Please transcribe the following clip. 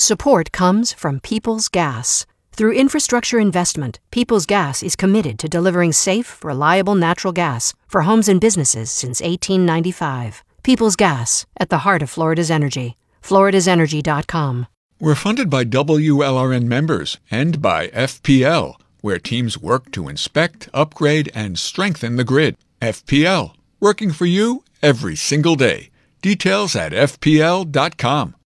Support comes from Peoples Gas. Through infrastructure investment, Peoples Gas is committed to delivering safe, reliable natural gas for homes and businesses since 1895. Peoples Gas, at the heart of Florida's energy. FloridasEnergy.com. We're funded by WLRN members and by FPL, where teams work to inspect, upgrade, and strengthen the grid. FPL, working for you every single day. Details at FPL.com.